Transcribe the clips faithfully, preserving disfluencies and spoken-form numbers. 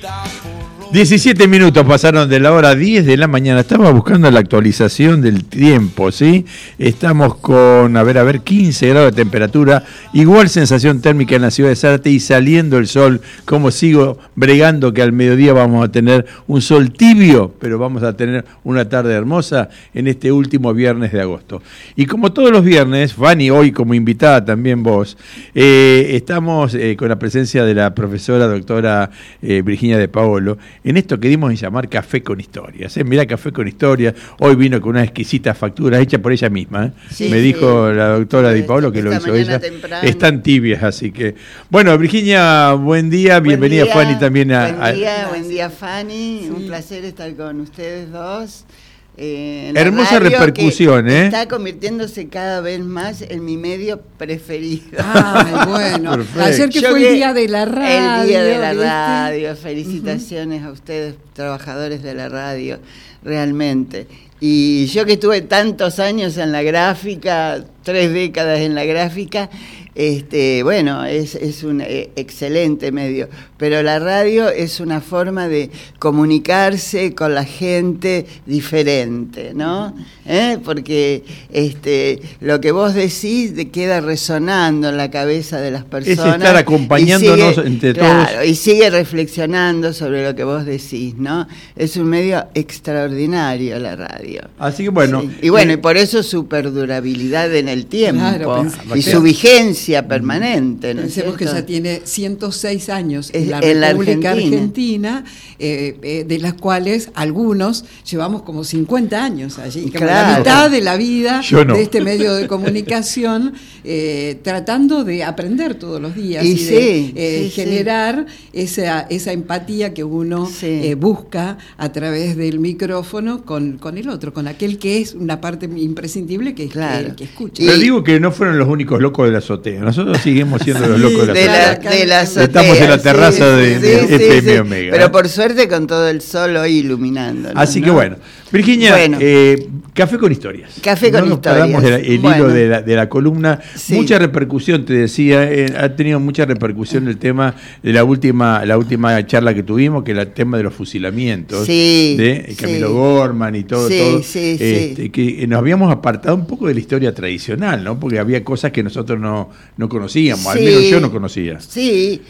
diecisiete minutos pasaron de la hora diez de la mañana. Estaba buscando la actualización del tiempo, ¿sí? Estamos con, a ver, a ver, quince grados de temperatura, igual sensación térmica en la ciudad de Zárate y saliendo el sol. Como sigo bregando que al mediodía vamos a tener un sol tibio, pero vamos a tener una tarde hermosa en este último viernes de agosto. Y como todos los viernes, Fanny, hoy como invitada también vos, eh, estamos eh, con la presencia de la profesora doctora eh, Virginia de Paolo, en esto que dimos en llamar Café con Historias. ¿eh? Mirá, Café con Historias, hoy vino con una exquisita factura hecha por ella misma. ¿eh? Sí, Me dijo sí. la doctora Di Paolo que lo hizo ella. Temprano. Están tibias, así que... Bueno, Virginia, buen día, buen bienvenida día, Fanny también a... Buen día, a... buen día Fanny, sí. Un placer estar con ustedes dos. Eh, Hermosa repercusión, ¿eh? Está convirtiéndose cada vez más en mi medio preferido. Ah, bueno. Perfecto. Ayer que Yo fue el día de la radio. El día de la radio. Felicitaciones uh-huh. a ustedes, trabajadores de la radio, realmente. Y yo que estuve tantos años en la gráfica, tres décadas en la gráfica, este, bueno, es, es un eh, excelente medio, pero la radio es una forma de comunicarse con la gente diferente, ¿no? ¿Eh? Porque este, lo que vos decís de, queda resonando en la cabeza de las personas. Es estar acompañándonos sigue, entre claro, todos. Y sigue reflexionando sobre lo que vos decís, ¿no? Es un medio extraordinario la radio. Así que bueno. Sí. Y bueno, eh, y por eso su perdurabilidad en el tiempo, claro, y su vigencia permanente, ¿no? Pensemos que ya tiene ciento seis años en la en República la Argentina, Argentina eh, eh, de las cuales algunos llevamos como cincuenta años allí, como claro. la mitad de la vida no. de este medio de comunicación, eh, tratando de aprender todos los días y, y sí, de eh, sí, generar sí. esa, esa empatía que uno sí. eh, busca a través del micrófono con, con el otro, con aquel que es una parte imprescindible que es claro. que, que escucha. Pero digo que no fueron los únicos locos de la azotea. Nosotros seguimos siendo los locos de la azotea. De la, de la azotea. Estamos en la terraza sí, de, sí, de sí, F M sí, Omega. Pero por suerte con todo el sol hoy iluminando. Así ¿no? que bueno. Virginia, bueno. Eh, Café con Historias. Café con no Historias. Hablamos del de bueno. hilo de la, de la columna. Sí. Mucha repercusión, te decía, eh, ha tenido mucha repercusión el tema de la última la última charla que tuvimos, que era el tema de los fusilamientos sí, de Camilo sí. Gorman y todo. Sí, todo sí, este, sí. Que nos habíamos apartado un poco de la historia tradicional, ¿no? Porque había cosas que nosotros no, no conocíamos, sí, al menos yo no conocía. Sí,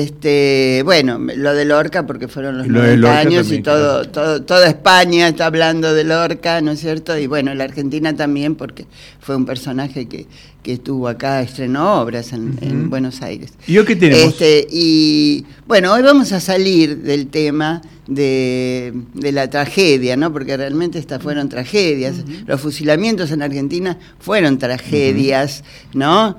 este, bueno, lo de Lorca, porque fueron los noventa años también, y todo, claro. todo, toda España está hablando de Lorca, ¿no es cierto? Y bueno, la Argentina también, porque fue un personaje que, que estuvo acá, estrenó obras en, uh-huh. en Buenos Aires. ¿Y hoy qué tenemos? Este, y bueno, hoy vamos a salir del tema de, de la tragedia, ¿no? Porque realmente estas fueron tragedias. Uh-huh. Los fusilamientos en Argentina fueron tragedias, uh-huh. ¿no?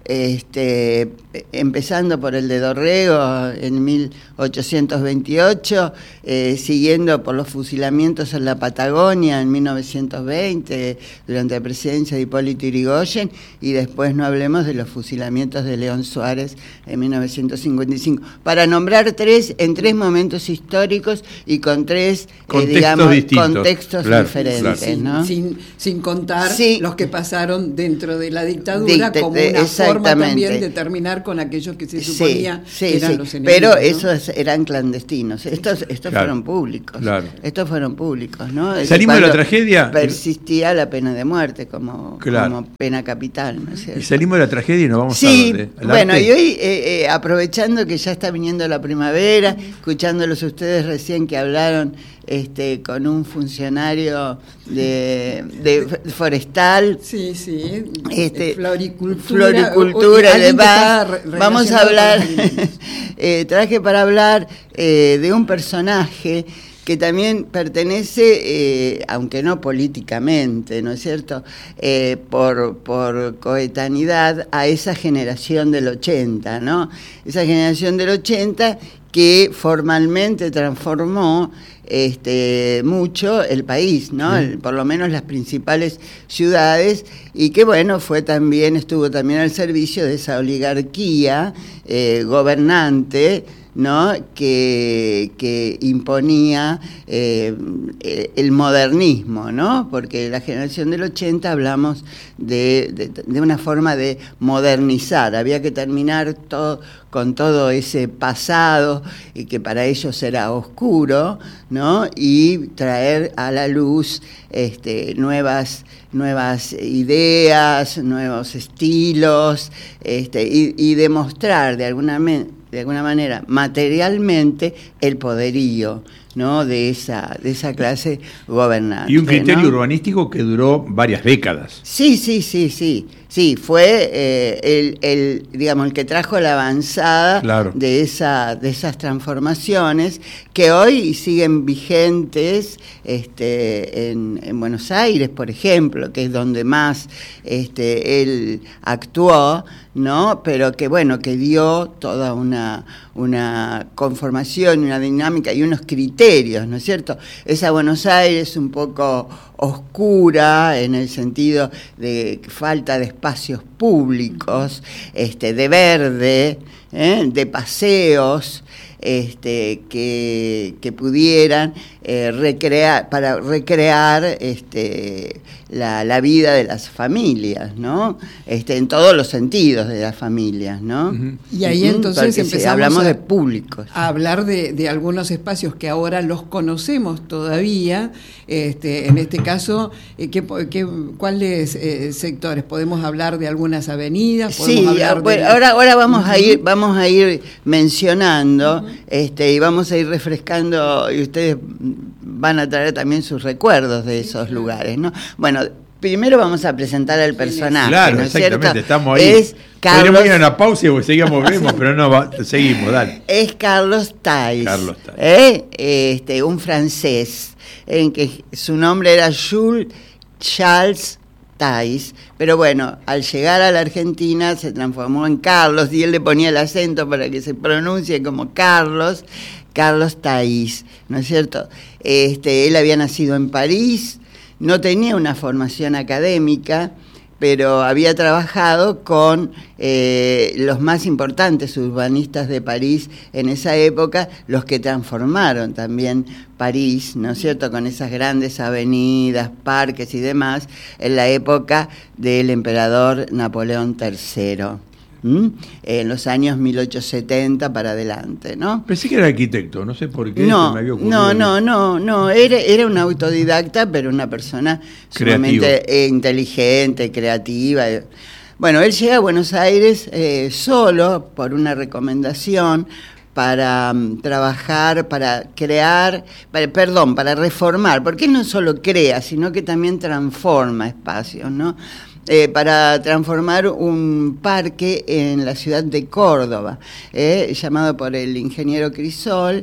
Este, empezando por el de Dorrego en mil ochocientos veintiocho, eh, siguiendo por los fusilamientos en la Patagonia en mil novecientos veinte, durante la presidencia de Hipólito Yrigoyen, y después no hablemos de los fusilamientos de León Suárez en mil novecientos cincuenta y cinco, para nombrar tres en tres momentos históricos y con tres contextos, eh, digamos, distintos. contextos claro, diferentes, claro. ¿no? Sin, sin contar sí. los que pasaron dentro de la dictadura de, como de, una forma también de terminar con aquellos que se suponía sí, sí, que eran sí. los enemigos. Pero ¿no? esos eran clandestinos. Estos, estos claro, fueron públicos. Claro. Estos fueron públicos, ¿no? Salimos de la tragedia. Persistía la pena de muerte como, claro. como pena capital, ¿no es cierto? Y salimos de la tragedia y nos vamos sí, a dónde. Bueno, arte? y hoy, eh, eh, aprovechando que ya está viniendo la primavera, escuchándolos ustedes recién que hablaron este, con un funcionario de, de forestal. Sí, sí. Este, floricultura. Floricultura y demás. Vamos a hablar, eh, traje para hablar eh, de un personaje que también pertenece, eh, aunque no políticamente, ¿no es cierto?, eh, por, por coetaneidad a esa generación del ochenta, ¿no? Esa generación del ochenta que formalmente transformó este, mucho el país, ¿no? El, por lo menos las principales ciudades, y que bueno, fue también, estuvo también al servicio de esa oligarquía eh, gobernante, ¿no? que, que imponía eh, el modernismo, ¿no? Porque la generación del ochenta hablamos de, de, de una forma de modernizar, había que terminar todo con todo ese pasado y que para ellos era oscuro, ¿no? Y traer a la luz este, nuevas, nuevas ideas, nuevos estilos, este, y, y demostrar de alguna, de alguna manera materialmente el poderío, ¿no? de esa de esa clase gobernante. Y un criterio, ¿no?, urbanístico que duró varias décadas. Sí, sí, sí, sí. Sí, fue eh, el, el, digamos, el que trajo la avanzada, claro, de, esa, de esas transformaciones que hoy siguen vigentes este, en, en Buenos Aires, por ejemplo, que es donde más este, él actuó, ¿no? Pero que, bueno, que dio toda una, una conformación, una dinámica y unos criterios, ¿no es cierto? Esa Buenos Aires un poco oscura en el sentido de falta de espacios públicos, este, de verde, ¿eh? de paseos, este, que, que pudieran eh, recrear, para recrear este, la, la vida de las familias, ¿no? Este, en todos los sentidos de las familias, ¿no? Uh-huh. Y ahí entonces Porque empezamos si hablamos a, de públicos. a hablar de, de algunos espacios que ahora los conocemos todavía. Este, en este caso, ¿qué, qué, ¿cuáles eh, sectores? ¿Podemos hablar de algunas avenidas? ¿Podemos Sí, hablar bueno, de... ahora, ahora vamos uh-huh. a ir, vamos a ir mencionando, uh-huh. este, y vamos a ir refrescando, y ustedes van a traer también sus recuerdos de esos lugares, ¿no? Bueno, primero vamos a presentar al personaje, claro, ¿no es exactamente, cierto? Estamos ahí. Es Carlos... Podríamos ir a una pausa y seguimos, vemos, pero no, va, seguimos, dale. Es Carlos Theiss, Carlos Theiss. ¿eh? este, un francés, en que su nombre era Jules Charles Theiss, pero bueno, al llegar a la Argentina se transformó en Carlos y él le ponía el acento para que se pronuncie como Carlos, Carlos Theiss, ¿no es cierto? Este, él había nacido en París, no tenía una formación académica, pero había trabajado con eh, los más importantes urbanistas de París en esa época, los que transformaron también París, ¿no es cierto?, con esas grandes avenidas, parques y demás, en la época del emperador Napoleón tercero. ¿Mm? En los años mil ochocientos setenta para adelante, ¿no? Pensé que era arquitecto, no sé por qué. No, me había ocurrido no, no, no, no, era, era un autodidacta, pero una persona sumamente eh, inteligente, creativa. Bueno, él llega a Buenos Aires eh, solo por una recomendación para um, trabajar, para crear, para, perdón, para reformar, porque él no solo crea, sino que también transforma espacios, ¿no? Eh, para transformar un parque en la ciudad de Córdoba, eh, llamado por el ingeniero Crisol,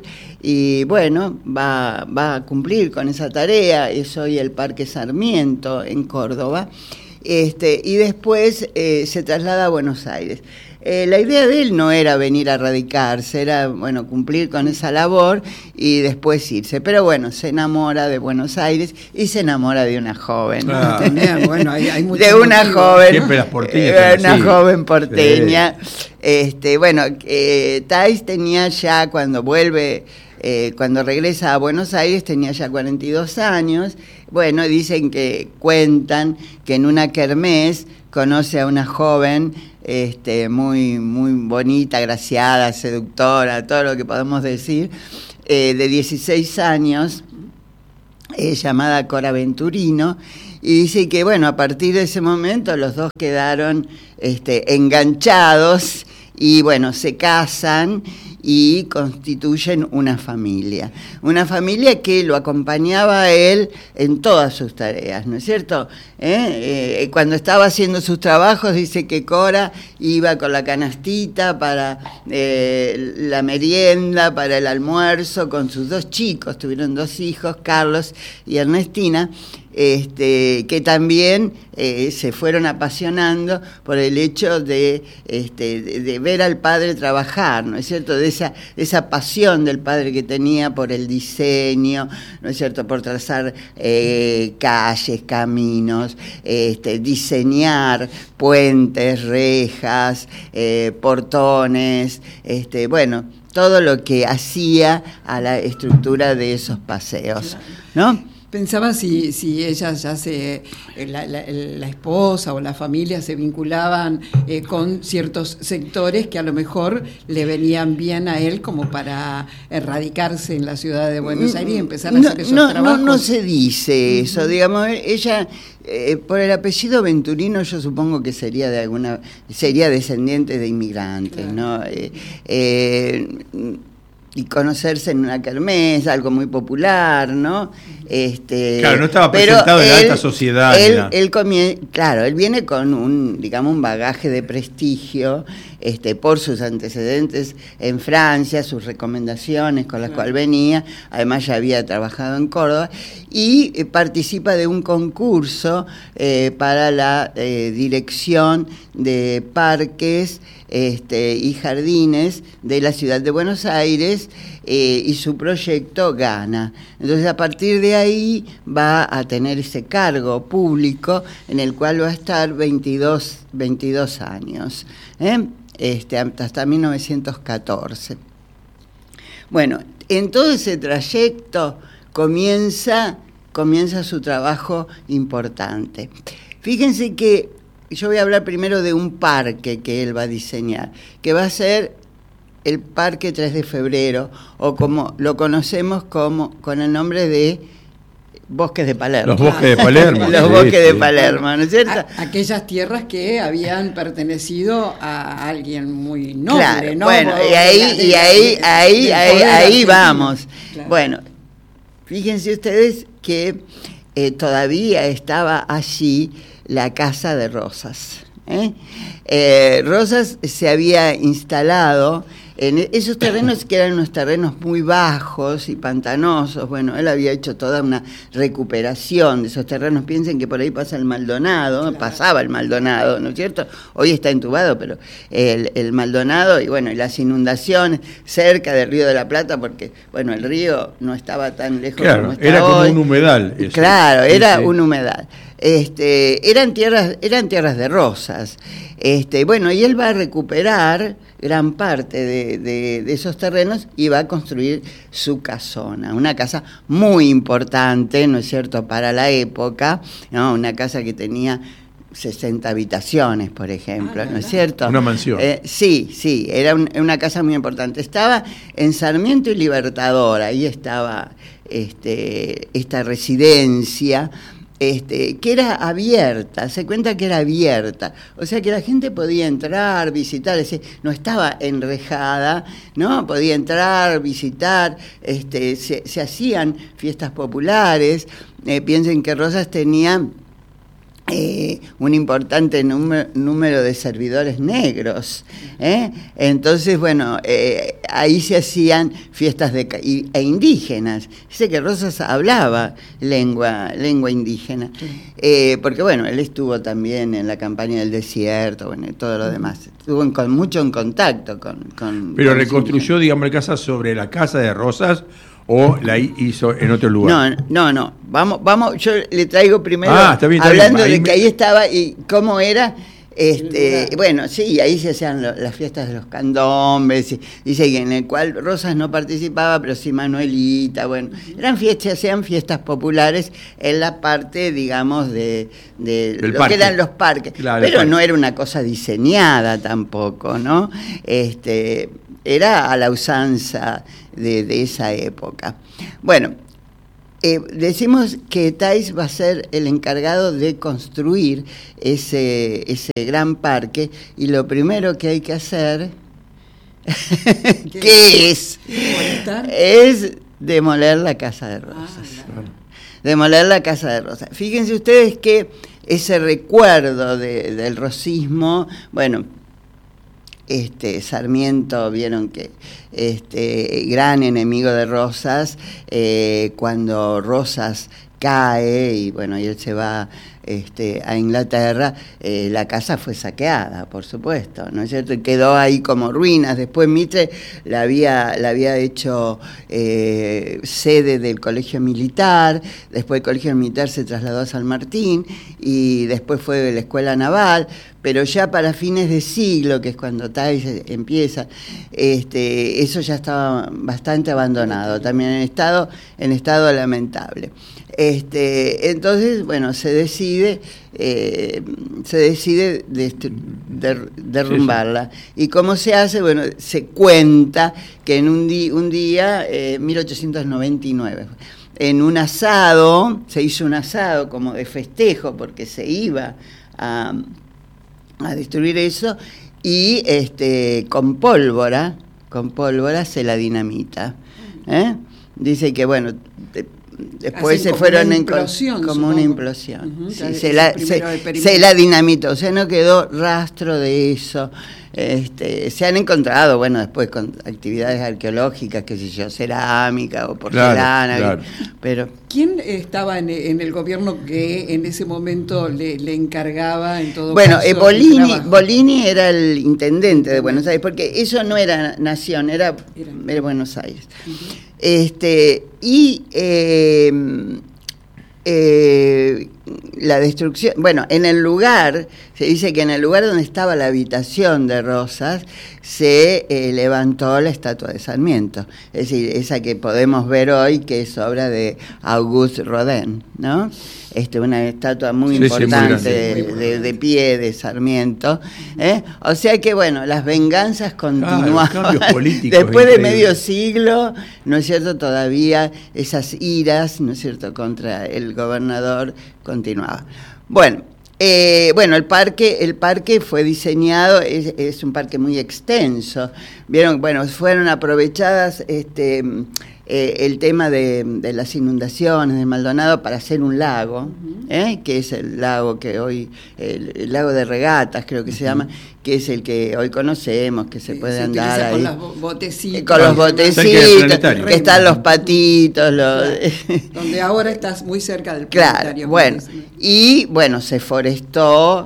y bueno, va, va a cumplir con esa tarea. Es hoy el Parque Sarmiento en Córdoba, este, y después eh, se traslada a Buenos Aires. Eh, la idea de él no era venir a radicarse, era, bueno, cumplir con esa labor y después irse. Pero bueno, se enamora de Buenos Aires y se enamora de una joven. Ah, bueno, hay, hay de una motivo. joven. Siempre las porteñas. Eh, una así. joven porteña. Sí. Este, bueno, eh, Theiss tenía ya, cuando vuelve, eh, cuando regresa a Buenos Aires, tenía ya cuarenta y dos años. Bueno, dicen que cuentan que en una kermés conoce a una joven este, muy, muy bonita, agraciada, seductora, todo lo que podemos decir, eh, de dieciséis años, eh, llamada Cora Venturino, y dice que, bueno, a partir de ese momento los dos quedaron este, enganchados y, bueno, se casan y constituyen una familia. Una familia que lo acompañaba a él en todas sus tareas, ¿no es cierto? ¿Eh? Eh, cuando estaba haciendo sus trabajos, dice que Cora iba con la canastita para eh, la merienda, para el almuerzo, con sus dos chicos, tuvieron dos hijos, Carlos y Ernestina, Este, que también eh, se fueron apasionando por el hecho de, este, de, de ver al padre trabajar, ¿no es cierto?, de esa, de esa pasión del padre que tenía por el diseño, ¿no es cierto?, por trazar eh, calles, caminos, este, diseñar puentes, rejas, eh, portones, este, bueno, todo lo que hacía a la estructura de esos paseos, ¿no? Pensaba si, si ella ya se, la, la, la esposa o la familia se vinculaban eh, con ciertos sectores que a lo mejor le venían bien a él como para erradicarse en la ciudad de Buenos Aires y empezar a no, hacer esos no, trabajos. No, no se dice eso, uh-huh. digamos, ella, eh, por el apellido Venturino yo supongo que sería de alguna, sería descendiente de inmigrantes, claro. ¿no? Eh, eh, y conocerse en una kermés, algo muy popular, ¿no? Este, claro, no estaba presentado en la alta sociedad. Él, él comie- claro, él viene con un, digamos, un bagaje de prestigio, este, por sus antecedentes en Francia, sus recomendaciones con las claro. cuales venía, además ya había trabajado en Córdoba, y eh, participa de un concurso eh, para la eh, dirección de parques Este, y jardines de la ciudad de Buenos Aires, eh, y su proyecto gana. Entonces a partir de ahí va a tener ese cargo público en el cual va a estar veintidós, veintidós años, ¿eh? este, hasta mil novecientos catorce. Bueno, en todo ese trayecto comienza, comienza su trabajo importante. Fíjense que yo voy a hablar primero de un parque que él va a diseñar, que va a ser el Parque tres de Febrero, o como lo conocemos como con el nombre de Bosques de Palermo. Los Bosques de Palermo. Los sí, Bosques sí. de Palermo, ¿no es cierto? A, aquellas tierras que habían pertenecido a alguien muy noble, claro, ¿no? Bueno, y ahí, de, y ahí, de, ahí, de, ahí, ahí vamos. Claro. Bueno, fíjense ustedes que eh, todavía estaba allí la Casa de Rosas. ¿eh? Eh, Rosas se había instalado en esos terrenos que eran unos terrenos muy bajos y pantanosos. Bueno, él había hecho toda una recuperación de esos terrenos. Piensen que por ahí pasa el Maldonado, claro. pasaba el Maldonado, ¿no es cierto? Hoy está entubado, pero el, el Maldonado y bueno, y las inundaciones cerca del Río de la Plata, porque bueno, el río no estaba tan lejos claro, como está era hoy. Como un humedal. Eso. Claro, era sí, sí. un humedal. Este, eran tierras, eran tierras de Rosas. Este, bueno, y él va a recuperar gran parte de, de, de esos terrenos y va a construir su casona, una casa muy importante, ¿no es cierto?, para la época, ¿no? Una casa que tenía sesenta habitaciones, por ejemplo, ah, ¿no es cierto? Una mansión. Eh, sí, sí, era un, una casa muy importante. Estaba en Sarmiento y Libertador, ahí estaba este, esta residencia, Este, que era abierta, se cuenta que era abierta, o sea que la gente podía entrar, visitar, es decir, no estaba enrejada, ¿no? Podía entrar, visitar, este, se, se hacían fiestas populares. Eh, piensen que Rosas tenía Eh, un importante número, número de servidores negros, ¿eh? Entonces, bueno, eh, ahí se hacían fiestas de, y, e indígenas. Dice que Rosas hablaba lengua, lengua indígena, eh, porque bueno, él estuvo también en la campaña del desierto, bueno, y todo lo demás. Estuvo en, con, mucho en contacto con... con Pero con reconstruyó, digamos, la casa sobre la casa de Rosas, ¿o la hizo en otro lugar? No, no, no. Vamos, vamos, yo le traigo primero, ah, está bien, está hablando bien. de Me... que ahí estaba y cómo era. Este, bueno, sí, ahí se hacían lo, las fiestas de los candombres, y, dice que en el cual Rosas no participaba, pero sí Manuelita, bueno, eran fiestas, se hacían fiestas populares en la parte, digamos, de, de lo parque. Que eran los parques, claro, pero parque. No era una cosa diseñada tampoco, ¿no? Este, era a la usanza de, de esa época. Bueno, Eh, decimos que Thais va a ser el encargado de construir ese, ese gran parque, y lo primero que hay que hacer, ¿qué, ¿qué es? Es demoler la Casa de Rosas. Ah, claro. Demoler la Casa de Rosas. Fíjense ustedes que ese recuerdo de, del rosismo, bueno, Este, Sarmiento, vieron que este gran enemigo de Rosas, eh, cuando Rosas cae y bueno, y él se va este, a Inglaterra, eh, la casa fue saqueada, por supuesto, ¿no es cierto? Y quedó ahí como ruinas. Después Mitre la había, la había hecho eh, sede del Colegio Militar, después el Colegio Militar se trasladó a San Martín y después fue de la Escuela Naval, pero ya para fines de siglo, que es cuando Táiz empieza, este, eso ya estaba bastante abandonado, también en estado, en estado lamentable. Este, entonces, bueno, se decide, eh, se decide der, derrumbarla. Sí, sí. ¿Y cómo se hace? Bueno, se cuenta que en un, di, un día, eh, mil ochocientos noventa y nueve, en un asado, se hizo un asado como de festejo, porque se iba a... a destruir eso, y este con pólvora, con pólvora se la dinamita. ¿eh? Dice que, bueno, de, después Así se fueron en como supongo. una implosión. Uh-huh, sí, se, la, se, se la dinamitó, o sea, no quedó rastro de eso. Este, se han encontrado, bueno, después con actividades arqueológicas, qué sé yo, cerámica o porcelana, claro, claro. pero... ¿Quién estaba en, en el gobierno que en ese momento le, le encargaba en todo bueno, caso? Bueno, eh, Bolini, Bolini era el intendente de Buenos Aires, porque eso no era Nación, era, era Buenos Aires. Uh-huh. Este, y... Eh, Eh, la destrucción, bueno, en el lugar, se dice que en el lugar donde estaba la habitación de Rosas se eh, levantó la estatua de Sarmiento, es decir, esa que podemos ver hoy, que es obra de Auguste Rodin, ¿no? Este, una estatua muy sí, importante sí, muy de, de, de pie de Sarmiento, ¿eh? O sea que, bueno, las venganzas continuaban. Claro, después de medio siglo, ¿no es cierto? Todavía esas iras, ¿no es cierto?, contra el gobernador continuaban. Bueno, eh, bueno, el parque, el parque fue diseñado, es, es un parque muy extenso. Vieron, bueno, fueron aprovechadas este Eh, el tema de, de las inundaciones de Maldonado para hacer un lago, uh-huh. ¿eh? que es el lago que hoy, el, el lago de Regatas creo que uh-huh. se llama, que es el que hoy conocemos, que se puede se andar ahí. Con los botecitos. Eh, con los botecitos, que, que están los patitos. Los... Claro. Donde ahora estás muy cerca del planetario. Claro, bueno, y bueno, se forestó.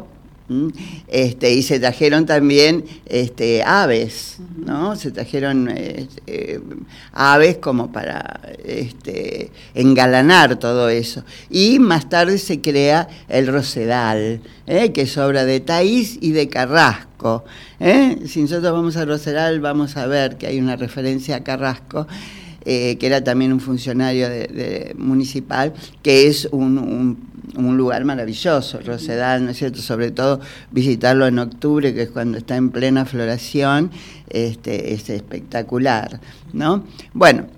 Este, y se trajeron también este, aves, ¿no? Se trajeron eh, eh, aves como para este, engalanar todo eso. Y más tarde se crea el Rosedal, ¿eh? que es obra de Táiz y de Carrasco. ¿eh? Si nosotros vamos al Rosedal vamos a ver que hay una referencia a Carrasco, eh, que era también un funcionario de, de municipal, que es un... un un lugar maravilloso, Rosedal, ¿no es cierto? Sobre todo visitarlo en octubre, que es cuando está en plena floración, este, es espectacular, ¿no? Bueno,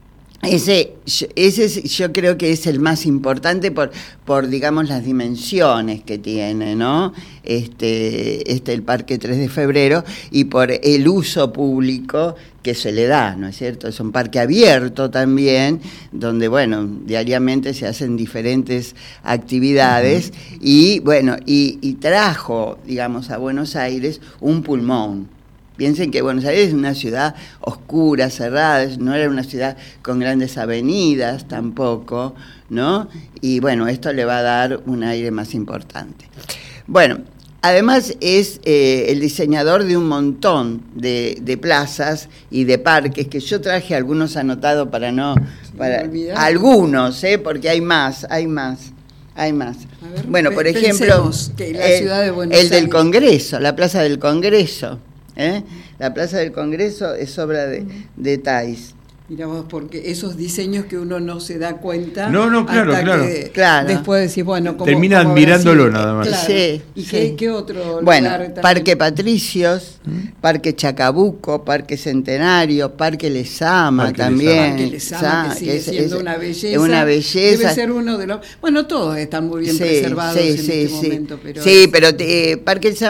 ese, ese yo creo que es el más importante por, por digamos, las dimensiones que tiene, ¿no? Este, este el Parque tres de febrero y por el uso público que se le da, ¿no es cierto? Es un parque abierto también, donde, bueno, diariamente se hacen diferentes actividades uh-huh. y, bueno, y, y trajo, digamos, a Buenos Aires un pulmón. Piensen que Buenos Aires es una ciudad oscura, cerrada, no era una ciudad con grandes avenidas tampoco, ¿no? Y bueno, esto le va a dar un aire más importante. Bueno, además es eh, el diseñador de un montón de, de plazas y de parques, que yo traje algunos anotados para no... para algunos, ¿eh? Porque hay más, hay más. Hay más. Ver, bueno, por ejemplo, que la ciudad de Buenos el Aires. del Congreso, la Plaza del Congreso. ¿Eh? La Plaza del Congreso es obra de, de Táiz. Mira vos, porque esos diseños que uno no se da cuenta. No, no, claro, hasta claro. Que claro. Después decís, bueno, ¿cómo, termina cómo admirándolo nada más. Claro. Sí, ¿Y sí. Qué, qué otro bueno, lugar también? Parque Patricios, ¿Mm? Parque Chacabuco, Parque Centenario, Parque Lezama Parque también. Parque Lezama, que sigue que es, siendo es, una belleza. Una belleza. Debe ser uno de los... Bueno, todos están muy bien sí, preservados sí, en sí, este sí. momento. Pero sí, es... pero eh, Parque Lezama